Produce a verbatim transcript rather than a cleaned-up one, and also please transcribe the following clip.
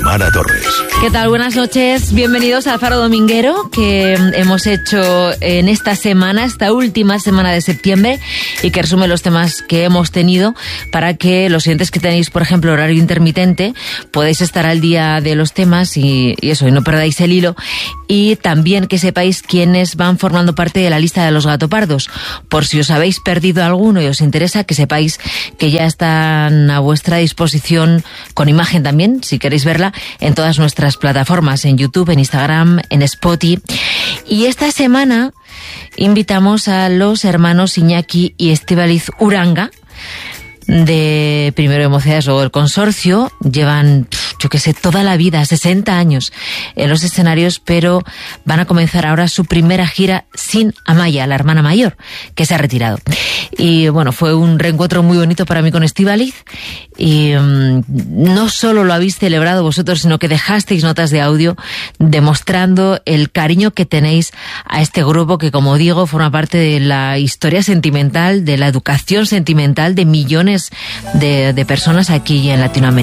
Tamara Torres. ¿Qué tal? Buenas noches. Bienvenidos al Faro Dominguero que hemos hecho en esta semana, esta última semana de septiembre, y que resume los temas que hemos tenido para que los oyentes que tenéis, por ejemplo, horario intermitente, podáis estar al día de los temas y, y eso, y no perdáis el hilo. Y también que sepáis quiénes van formando parte de la lista de los gatopardos. Por si os habéis perdido alguno y os interesa, que sepáis que ya están a vuestra disposición, con imagen también, si queréis verla, en todas nuestras plataformas, en YouTube, en Instagram, en Spotify. Y esta semana invitamos a los hermanos Iñaki y Estíbaliz Uranga, de Primero de Mocedades, luego el consorcio. Llevan, yo que sé, toda la vida, sesenta años en los escenarios, pero van a comenzar ahora su primera gira sin Amaya, la hermana mayor, que se ha retirado. Y bueno, fue un reencuentro muy bonito para mí con Estíbaliz, y um, no solo lo habéis celebrado vosotros, sino que dejasteis notas de audio demostrando el cariño que tenéis a este grupo que, como digo, forma parte de la historia sentimental, de la educación sentimental de millones de, de personas aquí en Latinoamérica.